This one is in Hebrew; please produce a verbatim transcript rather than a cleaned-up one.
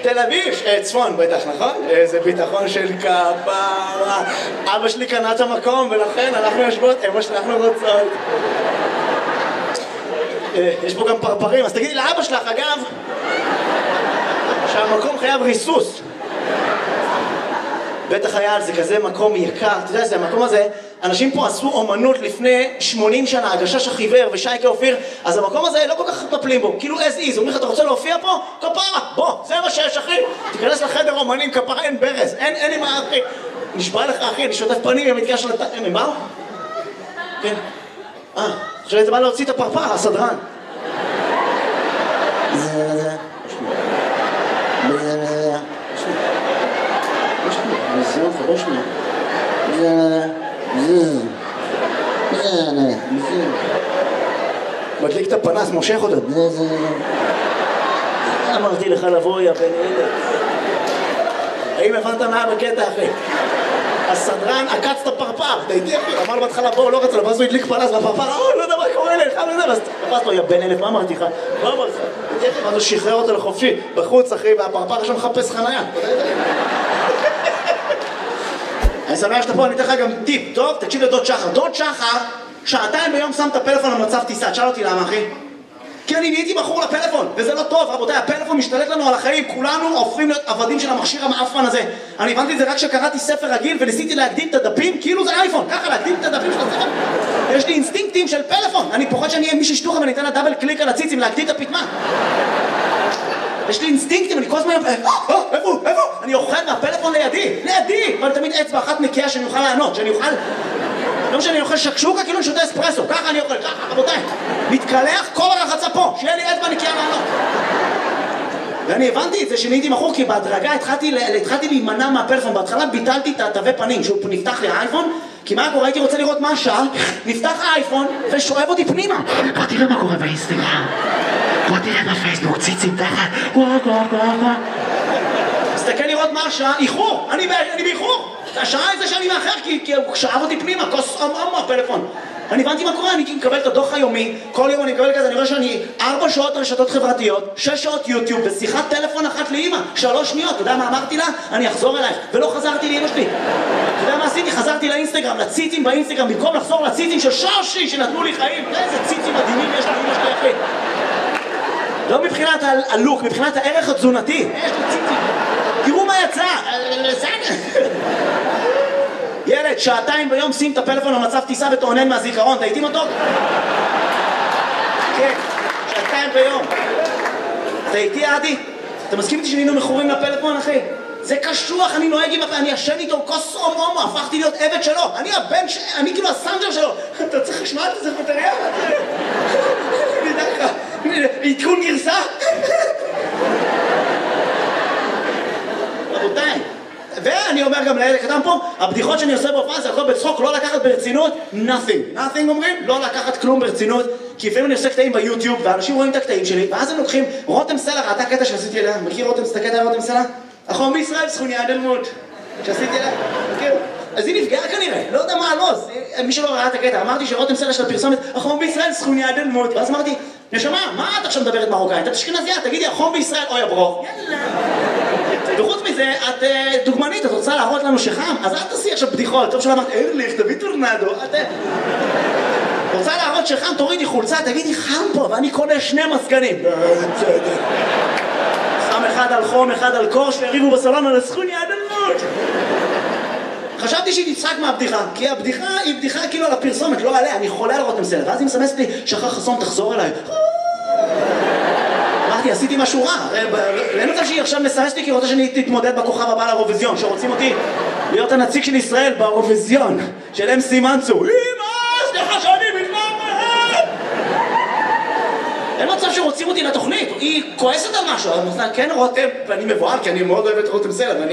תל אביב, צפון בטח, נכון? איזה ביטחון של כפרה. אבא שלי קנה את המקום ולכן אנחנו יושבות, אמא שאנחנו רוצות. יש פה גם פרפרים, אז תגידי לאבא שלך, אגב, שהמקום חייב ריסוס. בטח היה על זה כזה מקום יקר, אתה יודע, זה המקום הזה, אנשים פה עשו אומנות לפני שמונים שנה, הגשש החיוור ושייקה אופיר, אז המקום הזה לא כל כך מטפלים בו, כאילו as is, אומרים לך, אתה רוצה להופיע פה? כפרה, בוא, זה מה שיש אחי, תיכנס לחדר אומנים, כפרה, אין ברז, אין, אין לי מה אחי, נשבע לך אחי, אני שוטף פנים, הם מתקשר לת... הם באו? כן. אה, עכשיו זה בא להוציא את הפרפר, הסדרן. זה, זה, מדליק את הפנס, מושך אותו. אמרתי לך לבוא, יא בן ילד. האם הבנת מה בקטע אחי? הסדרן עקץ את הפרפר, דייתי אחי, אמר בהתחלה בוא, לא רצה, ואז הוא הדליק פנס לפרפר, אה, לא יודע מה קורה לך, ואז תפס לו, יא בן ילד, מה אמרתי לך? מה אמרתי לך? ואז הוא שחרר אותו לחופשי, בחוץ אחי, והפרפר עכשיו מחפש חנייה. אני שמח שאתה פה, אני אתן לך גם טיפ, טוב? תקשיב לדוד שחר. דוד שחר, שעתיים ביום שם את הפלאפון למצב טיסה. תשאל אותי למה, אחי? כי אני נהייתי בחור לפלאפון, וזה לא טוב, רבותיי, הפלאפון משתלט לנו על החיים, כולנו הופכים להיות עבדים של המכשיר המאפן הזה. אני הבנתי את זה רק כשקראתי ספר רגיל וניסיתי להקדים את הדפים, כאילו זה אייפון, ככה להקדים את הדפים של הספר. יש לי אינסטינקטים של פלאפון, אני פוחד שאני אהיה מישהו שטוח ואני אתן לה דאבל קליק על הציצים להקדים את הפתמה. יש לי אינסטינקטים, אני כל הזמן... איפה? איפה? אני אוכל מהפלאפון לידי, לידי! אבל תמיד אצבע אחת נקייה שאני אוכל לענות, שאני אוכל... לא משנה, אני אוכל שקשוקה, כאילו אני שותה אספרסו, ככה אני אוכל, ככה, רבותיי. מתקלח כל הרחצה פה, שיהיה לי אצבע נקייה לענות. ואני הבנתי את זה שנהייתי מכור, כי בהדרגה התחלתי, התחלתי להימנע מהפלאפון. בהתחלה ביטלתי את התווי פנים, שהוא נפתח לי האייפון, כי מה קורה? הייתי רוצה לראות מה השעה, נפתח האייפון ושואב אותי פנימה. בוא תראה מה קורה באינסטגרם. בוא תראה בפייסבוק, ציצים תחת. וואו, וואו, וואו, וואו. מסתכל לראות מה השעה, איחור, אני באיחור. השעה איזה שאני מאחר, כי הוא שאב אותי פנימה, כוס עמום מהפלאפון. אני הבנתי מה קורה, אני מקבל את הדוח היומי, כל יום אני מקבל כזה, אני רואה שאני ארבע שעות רשתות חברתיות, שש שעות יוטיוב, ושיחת טלפון אחת לאמא, שלוש שניות, אתה יודע מה אמרתי לה? אני אחזור אלייך, ולא חזרתי לאמא שלי. אתה יודע מה עשיתי? חזרתי לאינסטגרם, לציצים באינסטגרם, במקום לחזור לציצים של שושי שנתנו לי חיים. איזה ציצים מדהימים יש לאמא שלי אחי. לא מבחינת הלוק, מבחינת הערך התזונתי. יש לי ציצים. תראו מה יצא. ילד, שעתיים ביום שים את הפלאפון במצב טיסה ותעונן מהזיכרון, אתה איתי מתוק? כן, שעתיים ביום. אתה איתי עדי? אתה מסכים איתי שנהיינו מכורים לפלאפון, אחי? זה קשוח, אני נוהג עם... אני ישן איתו כוס הומו הומו, הפכתי להיות עבד שלו. אני הבן ש... אני כאילו הסנג'ר שלו. אתה צריך לשמוע את זה, זה בטריה? אני יודע לך, עדכון גרסה? רבותיי. ואני אומר גם לילד קטן פה, הבדיחות שאני עושה בהופעה זה הכל בצחוק, לא לקחת ברצינות, nothing. nothing אומרים? לא לקחת כלום ברצינות, כי לפעמים אני עושה קטעים ביוטיוב, ואנשים רואים את הקטעים שלי, ואז הם לוקחים, רותם סלע ראתה קטע שעשיתי אליה, מכיר רותם סלע, רותם סלע? החום בישראל, סכוני אדלמות, שעשיתי אליה, מכיר? אז היא נפגעה כנראה, לא יודע מה הלוז, מי שלא ראה את הקטע, אמרתי שרותם סלע של הפרסומת, החום בישראל, סכוני אדלמות, ואז אמרתי, נשמה, מה את עכשיו מדברת מרוקאית? את אשכנזייה, תגידי, החום בישראל, אוי הברוך. יאללה. וחוץ מזה, את דוגמנית, את רוצה להראות לנו שחם, אז אל תעשי עכשיו בדיחות, טוב שלא אמרת, ארליך, תביא טורנדו, את רוצה להראות שחם, תורידי חולצה, תגידי חם פה, ואני קונה שני מזגנים. שם אחד על חום, אחד על קור, שהריבו בסלון על הסכוני אדלמות. חשבתי שהיא תצחק מהבדיחה, כי הבדיחה היא בדיחה כאילו על הפרסומת, לא עליה, אני חולה על רותם סלע, ואז היא מסמסת לי, שחר חסון, תחזור אליי. אמרתי, עשיתי משהו רע, אין מצב שהיא עכשיו מסמסת לי כי היא רוצה שאני תתמודד בכוכב הבא לאירוויזיון, שרוצים אותי להיות הנציג של ישראל באירוויזיון, של אם סי מנצור. אמא, סליחה שאני מתנער מהם! אין מצב שרוצים אותי לתוכנית, היא כועסת על משהו, כן רותם, ואני מבועל כי אני מאוד אוהב את רותם סלע,